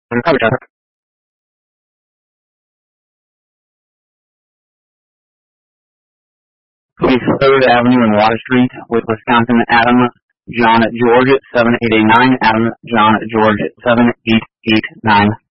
Cover traffic. Police 3rd Avenue and Water Street with Wisconsin Adam John George 7889, Adam John George 7889.